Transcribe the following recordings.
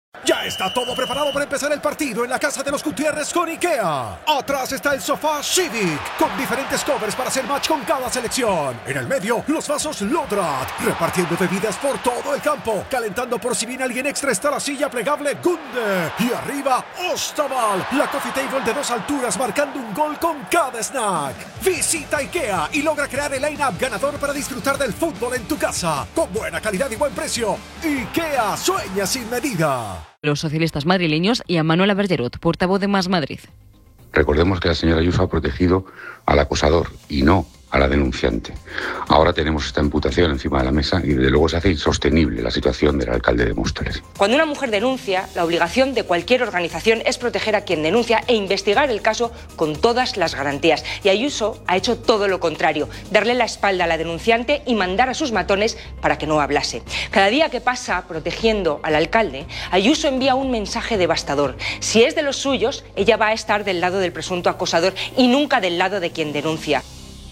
Ya está todo preparado para empezar el partido en la casa de los Gutiérrez con IKEA. Atrás está el sofá Civic, con diferentes covers para hacer match con cada selección. En el medio, los vasos Lodrat, repartiendo bebidas por todo el campo. Calentando por si viene alguien extra está la silla plegable Gunde. Y arriba, Ostaval, la coffee table de 2 alturas marcando un gol con cada snack. Visita IKEA y logra crear el line-up ganador para disfrutar del fútbol en tu casa. Con buena calidad y buen precio. IKEA sueña sin medida. Los socialistas madrileños y a Manuela Bergerot, portavoz de Más Madrid. Recordemos que la señora Ayuso ha protegido al acosador y no a la denunciante. Ahora tenemos esta imputación encima de la mesa y desde luego se hace insostenible la situación del alcalde de Móstoles. Cuando una mujer denuncia, la obligación de cualquier organización es proteger a quien denuncia e investigar el caso con todas las garantías. Y Ayuso ha hecho todo lo contrario, darle la espalda a la denunciante y mandar a sus matones para que no hablase. Cada día que pasa protegiendo al alcalde, Ayuso envía un mensaje devastador. Si es de los suyos, ella va a estar del lado del presunto acosador y nunca del lado de quien denuncia.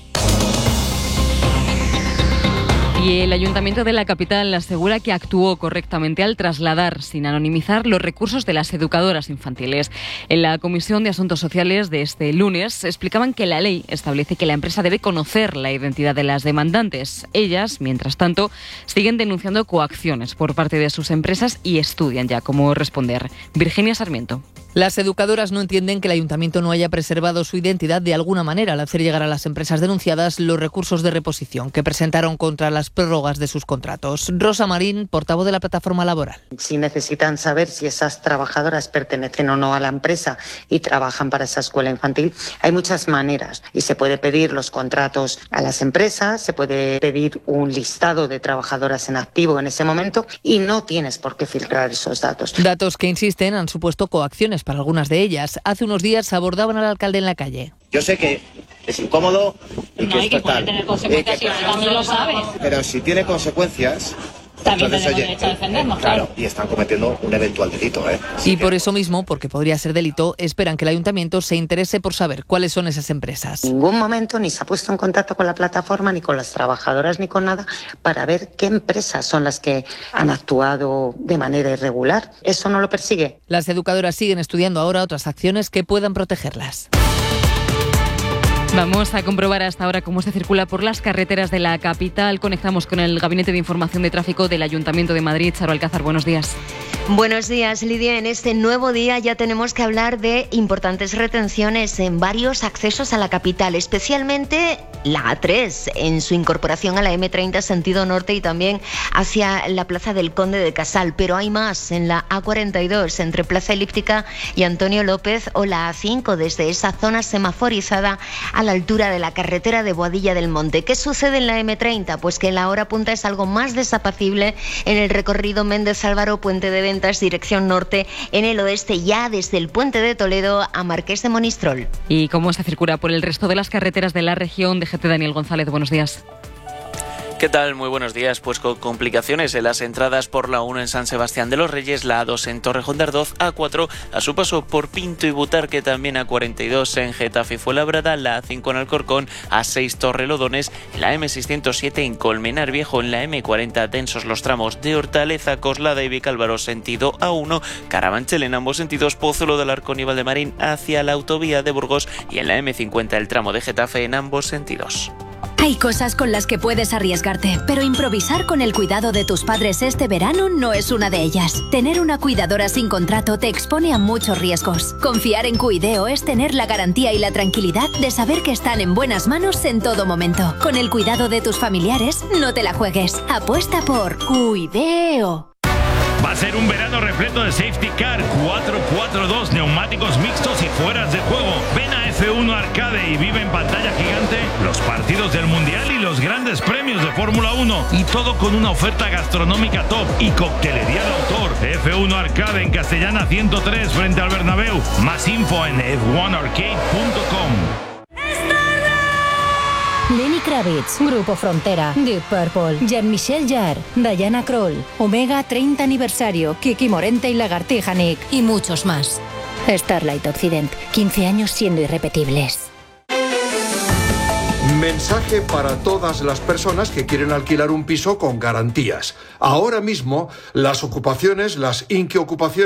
Y el Ayuntamiento de la capital asegura que actuó correctamente al trasladar, sin anonimizar, los recursos de las educadoras infantiles. En la Comisión de Asuntos Sociales de este lunes explicaban que la ley establece que la empresa debe conocer la identidad de las demandantes. Ellas, mientras tanto, siguen denunciando coacciones por parte de sus empresas y estudian ya cómo responder. Virginia Sarmiento. Las educadoras no entienden que el ayuntamiento no haya preservado su identidad de alguna manera al hacer llegar a las empresas denunciadas los recursos de reposición que presentaron contra las prórrogas de sus contratos. Rosa Marín, portavoz de la plataforma laboral. Si necesitan saber si esas trabajadoras pertenecen o no a la empresa y trabajan para esa escuela infantil, hay muchas maneras y se puede pedir los contratos a las empresas, se puede pedir un listado de trabajadoras en activo en ese momento y no tienes por qué filtrar esos datos. Datos que, insisten, han supuesto coacciones para algunas de ellas. Hace unos días abordaban al alcalde en la calle. Yo sé que es incómodo y que es que fatal. puede tener consecuencias, también lo sabes. Pero si tiene consecuencias, también entonces, tenemos derecho a defendernos, claro. Y están cometiendo un eventual delito, Y por eso mismo, porque podría ser delito, esperan que el ayuntamiento se interese por saber cuáles son esas empresas. En ningún momento ni se ha puesto en contacto con la plataforma, ni con las trabajadoras, ni con nada, para ver qué empresas son las que han actuado de manera irregular. Eso no lo persigue. Las educadoras siguen estudiando ahora otras acciones que puedan protegerlas. Vamos a comprobar hasta ahora cómo se circula por las carreteras de la capital. Conectamos con el Gabinete de Información de Tráfico del Ayuntamiento de Madrid. Charo Alcázar, buenos días. Buenos días, Lidia. En este nuevo día ya tenemos que hablar de importantes retenciones en varios accesos a la capital, especialmente la A3 en su incorporación a la M30 sentido norte y también hacia la Plaza del Conde de Casal. Pero hay más en la A42 entre Plaza Elíptica y Antonio López o la A5 desde esa zona semaforizada a la altura de la carretera de Boadilla del Monte. ¿Qué sucede en la M30? Pues que en la hora punta es algo más desapacible en el recorrido Méndez Álvaro, Puente de Ventas, dirección norte, en el oeste ya desde el Puente de Toledo a Marqués de Monistrol. ¿Y cómo se circula por el resto de las carreteras de la región? DGT Daniel González, buenos días. ¿Qué tal? Muy buenos días. Pues con complicaciones en las entradas por la 1 en San Sebastián de los Reyes, la A2 en Torrejón de Ardoz, A4 a su paso por Pinto y Butarque, también A42 en Getafe y Fuenlabrada, la A5 en Alcorcón, A6 Torrelodones, la M607 en Colmenar Viejo, en la M40 densos los tramos de Hortaleza, Coslada y Vicálvaro sentido A1, Carabanchel en ambos sentidos, Pozuelo del Arcón y Valdemarín hacia la autovía de Burgos y en la M50 el tramo de Getafe en ambos sentidos. Hay cosas con las que puedes arriesgarte, pero improvisar con el cuidado de tus padres este verano no es una de ellas. Tener una cuidadora sin contrato te expone a muchos riesgos. Confiar en Cuideo es tener la garantía y la tranquilidad de saber que están en buenas manos en todo momento. Con el cuidado de tus familiares, no te la juegues. Apuesta por Cuideo. Va a ser un verano repleto de safety car, 4-4-2, neumáticos mixtos y fueras de juego. Ven a F1 Arcade y vive en pantalla gigante los partidos del Mundial y los grandes premios de Fórmula 1. Y todo con una oferta gastronómica top y coctelería de autor. F1 Arcade en Castellana 103 frente al Bernabéu. Más info en f1arcade.com. Lenny Kravitz, Grupo Frontera, Deep Purple, Jean-Michel Jarre, Diana Krall, Omega 30 aniversario, Kiki Morente y Lagartija Nick y muchos más. Starlight Occident, 15 años siendo irrepetibles. Mensaje para todas las personas que quieren alquilar un piso con garantías. Ahora mismo, las ocupaciones, las inquiocupaciones